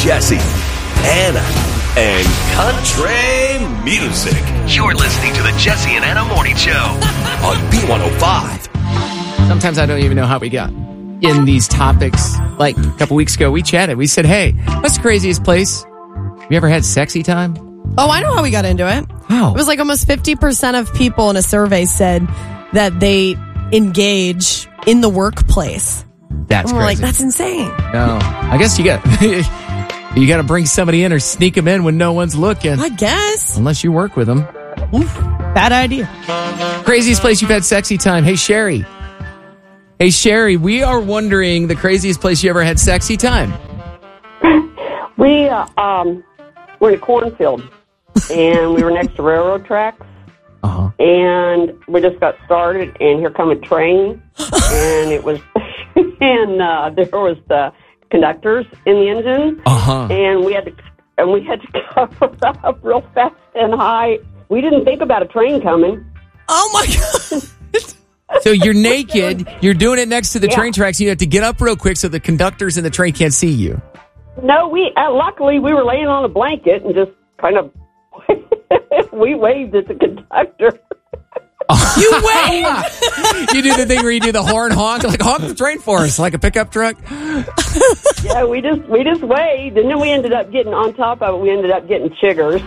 Jesse, Anna, and country music. You're listening to the Jesse and Anna Morning Show on B105. Sometimes I don't even know how we got in these topics. Like a couple weeks ago, we chatted. We said, hey, what's the craziest place? Have you ever had sexy time? Oh, I know how we got into it. How? It was like almost 50% of people in a survey said that they engage in the workplace. That's and we're crazy. like, that's insane. No. I guess you got to bring somebody in or sneak them in when no one's looking. I guess. Unless you work with them. Oof, bad idea. Craziest place you've had sexy time. Hey, Sherry. Hey, Sherry, we are wondering the craziest place you ever had sexy time. We're in a cornfield, and we were next to railroad tracks, and we just got started, and here come a train, and it was, and there was the conductors in the engine, and we had to cover up real fast and high. We didn't think about a train coming. Oh my God. So you're naked, you're doing it next to the train tracks, and you have to get up real quick so the conductors in the train can't see you. No, luckily we were laying on a blanket and just kind of, we waved at the conductor. You waved? You do the thing where you do the horn honk, like honk the train for us, like a pickup truck. Yeah, we just waved, and then we ended up getting on top of it. We ended up getting chiggers.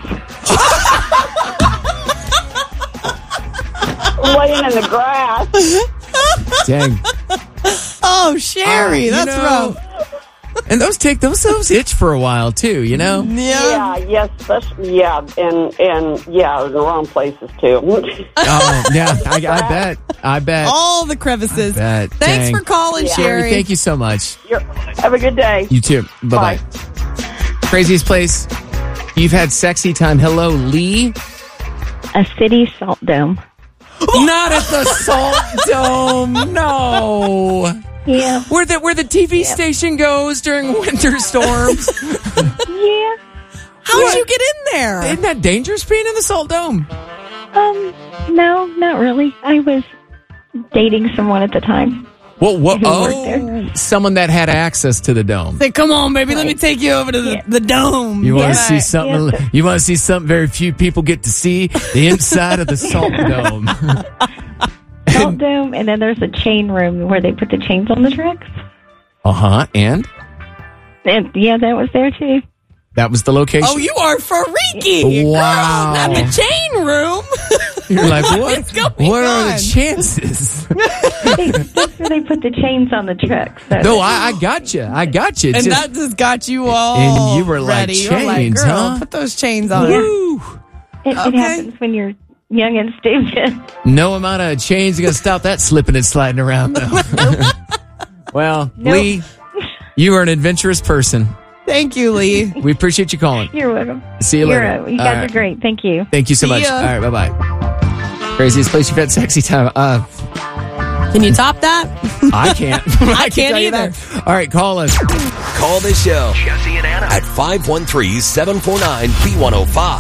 Laying in the grass. Dang. Oh, Sherry, that's rough. And those itch for a while too, you know? Yeah. Yes, and in the wrong places too. Oh, yeah, I bet. All the crevices. Thanks Thanks for calling, Sherry. Thank you so much. Have a good day. You too. Bye-bye. Craziest place you've had sexy time. Hello, Lee. A city salt dome. Not at the Salt Dome. No. Yeah. Where the TV station goes during winter storms. Yeah. How'd you get in there? Isn't that dangerous being in the Salt Dome? No, not really. I was dating someone at the time. What? Who worked there. Someone that had access to the dome. Say, come on, baby, let me take you over to the dome. You want to see something? Yeah. You want to see something very few people get to see? The inside of the Salt Dome. Salt dome, and then there's a chain room where they put the chains on the trucks. And? And yeah, that was there too. That was the location? Oh, you are freaky. Wow. Girl, not the chain room. You're like, what? What are on? the chances? That's where they put the chains on the trucks. So No, I got you. And that just got you all And you were like, ready. chains, You're like, girl, huh? put those chains on. Woo. it happens when you're young and stupid. No amount of chains are going to stop that slipping and sliding around, though. Well, Nope. Lee, you are an adventurous person. Thank you, Lee. We appreciate you calling. You're welcome. See you later. You guys are great. Thank you. Thank you so See much. ya. All right, bye-bye. Craziest place you've had sexy time. Can you top that? I can't. I can can't tell you either. that. All right, call us. Call the show, Jesse and Anna, at 513-749-B105.